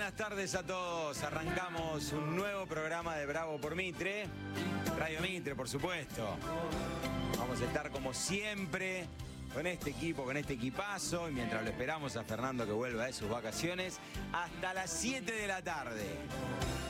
buenas tardes a todos. Arrancamos un nuevo programa de Bravo por Mitre. Radio Mitre, por supuesto. Vamos a estar como siempre con este equipo, con este equipazo. Y mientras lo esperamos a Fernando que vuelva de sus vacaciones, hasta las 7 de la tarde.